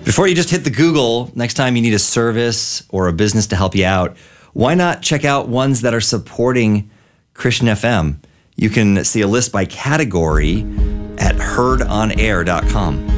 Before you just hit the Google, next time you need a service or a business to help you out, why not check out ones that are supporting Christian FM? You can see a list by category at heardonair.com.